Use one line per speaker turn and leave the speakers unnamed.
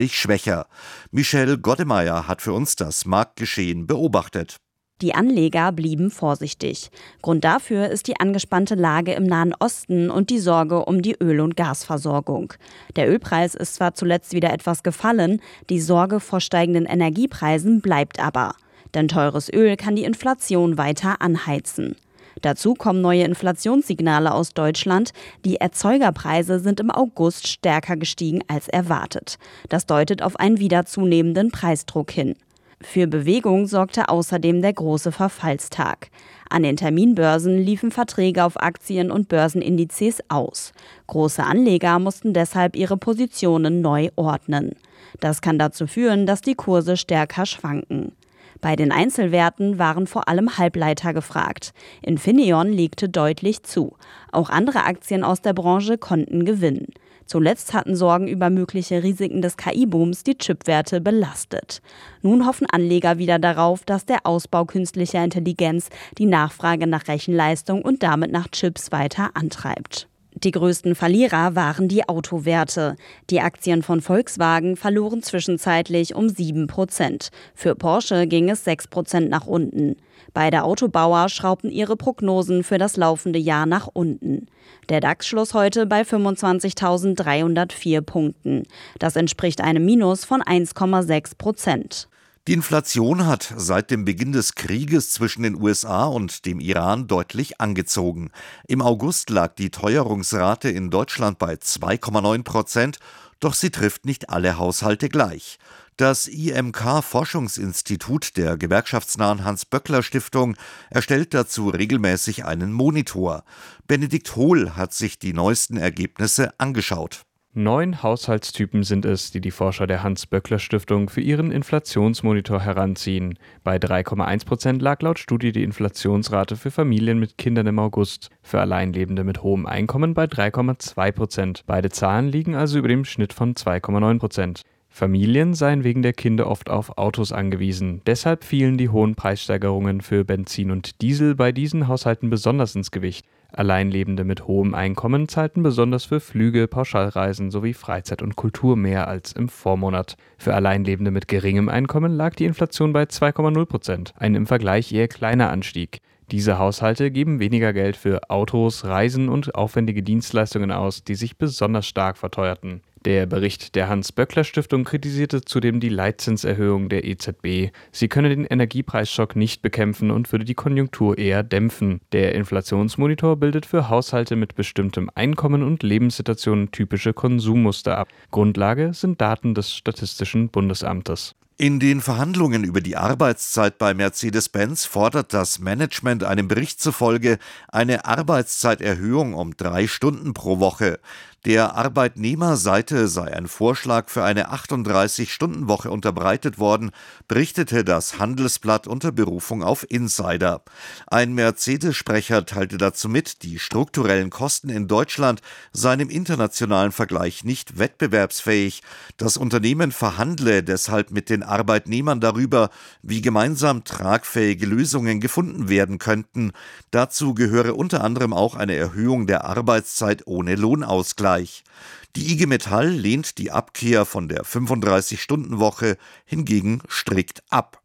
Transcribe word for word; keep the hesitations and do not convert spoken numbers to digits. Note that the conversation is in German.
schwächer. Michelle Goddemeyer hat für uns das Marktgeschehen beobachtet.
Die Anleger blieben vorsichtig. Grund dafür ist die angespannte Lage im Nahen Osten und die Sorge um die Öl- und Gasversorgung. Der Ölpreis ist zwar zuletzt wieder etwas gefallen, die Sorge vor steigenden Energiepreisen bleibt aber. Denn teures Öl kann die Inflation weiter anheizen. Dazu kommen neue Inflationssignale aus Deutschland. Die Erzeugerpreise sind im August stärker gestiegen als erwartet. Das deutet auf einen wieder zunehmenden Preisdruck hin. Für Bewegung sorgte außerdem der große Verfallstag. An den Terminbörsen liefen Verträge auf Aktien und Börsenindizes aus. Große Anleger mussten deshalb ihre Positionen neu ordnen. Das kann dazu führen, dass die Kurse stärker schwanken. Bei den Einzelwerten waren vor allem Halbleiter gefragt. Infineon legte deutlich zu. Auch andere Aktien aus der Branche konnten gewinnen. Zuletzt hatten Sorgen über mögliche Risiken des K I-Booms die Chipwerte belastet. Nun hoffen Anleger wieder darauf, dass der Ausbau künstlicher Intelligenz die Nachfrage nach Rechenleistung und damit nach Chips weiter antreibt. Die größten Verlierer waren die Autowerte. Die Aktien von Volkswagen verloren zwischenzeitlich um sieben Prozent. Für Porsche ging es sechs Prozent nach unten. Beide Autobauer schraubten ihre Prognosen für das laufende Jahr nach unten. Der DAX schloss heute bei fünfundzwanzigtausenddreihundertvier Punkten. Das entspricht einem Minus von eins Komma sechs Prozent.
Die Inflation hat seit dem Beginn des Krieges zwischen den U S A und dem Iran deutlich angezogen. Im August lag die Teuerungsrate in Deutschland bei zwei Komma neun Prozent, doch sie trifft nicht alle Haushalte gleich. Das I M K-Forschungsinstitut der gewerkschaftsnahen Hans-Böckler-Stiftung erstellt dazu regelmäßig einen Monitor. Benedikt Hohl hat sich die neuesten Ergebnisse angeschaut.
Neun Haushaltstypen sind es, die die Forscher der Hans-Böckler-Stiftung für ihren Inflationsmonitor heranziehen. Bei drei Komma eins Prozent lag laut Studie die Inflationsrate für Familien mit Kindern im August, für Alleinlebende mit hohem Einkommen bei drei Komma zwei Prozent. Beide Zahlen liegen also über dem Schnitt von zwei Komma neun Prozent. Familien seien wegen der Kinder oft auf Autos angewiesen. Deshalb fielen die hohen Preissteigerungen für Benzin und Diesel bei diesen Haushalten besonders ins Gewicht. Alleinlebende mit hohem Einkommen zahlten besonders für Flüge, Pauschalreisen sowie Freizeit und Kultur mehr als im Vormonat. Für Alleinlebende mit geringem Einkommen lag die Inflation bei zwei Komma null Prozent, ein im Vergleich eher kleiner Anstieg. Diese Haushalte geben weniger Geld für Autos, Reisen und aufwendige Dienstleistungen aus, die sich besonders stark verteuerten. Der Bericht der Hans-Böckler-Stiftung kritisierte zudem die Leitzinserhöhung der E Z B. Sie könne den Energiepreisschock nicht bekämpfen und würde die Konjunktur eher dämpfen. Der Inflationsmonitor bildet für Haushalte mit bestimmtem Einkommen und Lebenssituationen typische Konsummuster ab. Grundlage sind Daten des Statistischen Bundesamtes.
In den Verhandlungen über die Arbeitszeit bei Mercedes-Benz fordert das Management einem Bericht zufolge eine Arbeitszeiterhöhung um drei Stunden pro Woche. Der Arbeitnehmerseite sei ein Vorschlag für eine achtunddreißig-Stunden-Woche unterbreitet worden, berichtete das Handelsblatt unter Berufung auf Insider. Ein Mercedes-Sprecher teilte dazu mit, die strukturellen Kosten in Deutschland seien im internationalen Vergleich nicht wettbewerbsfähig. Das Unternehmen verhandle deshalb mit den Arbeitnehmern darüber, wie gemeinsam tragfähige Lösungen gefunden werden könnten. Dazu gehöre unter anderem auch eine Erhöhung der Arbeitszeit ohne Lohnausgleich. Die I G Metall lehnt die Abkehr von der fünfunddreißig-Stunden-Woche hingegen strikt ab.